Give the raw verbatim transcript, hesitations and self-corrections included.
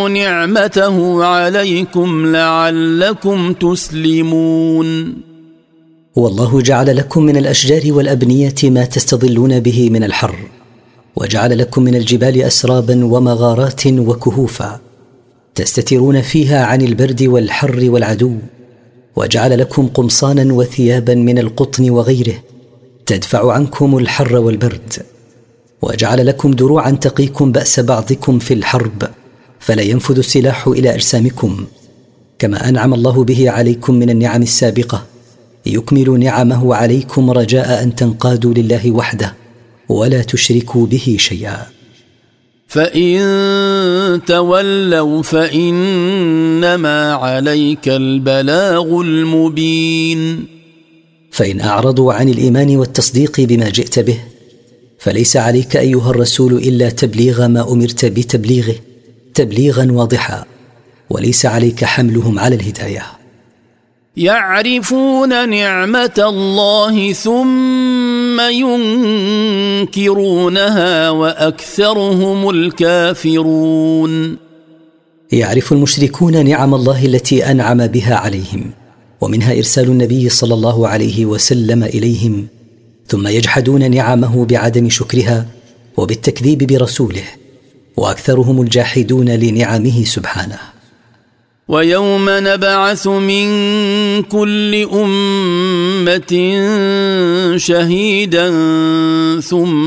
نعمته عليكم لعلكم تسلمون. والله جعل لكم من الأشجار والأبنية ما تستظلون به من الحر، وجعل لكم من الجبال أسرابا ومغارات وكهوفا تستترون فيها عن البرد والحر والعدو، وجعل لكم قمصانا وثيابا من القطن وغيره تدفع عنكم الحر والبرد، وجعل لكم دروعا تقيكم بأس بعضكم في الحرب فلا ينفذ السلاح إلى أجسامكم، كما أنعم الله به عليكم من النعم السابقة يكمل نعمه عليكم رجاء أن تنقادوا لله وحده ولا تشركوا به شيئا. فإن تولوا فإنما عليك البلاغ المبين. فإن أعرضوا عن الإيمان والتصديق بما جئت به فليس عليك أيها الرسول إلا تبليغ ما أمرت بتبليغه تبليغا واضحا، وليس عليك حملهم على الهداية. يعرفون نعمة الله ثم ينكرونها وأكثرهم الكافرون. يعرف المشركون نعم الله التي أنعم بها عليهم، ومنها إرسال النبي صلى الله عليه وسلم إليهم، ثم يجحدون نعمه بعدم شكرها وبالتكذيب برسوله، وأكثرهم الجاحدون لنعمه سبحانه. ويوم نبعث من كل أمة شهيدا ثم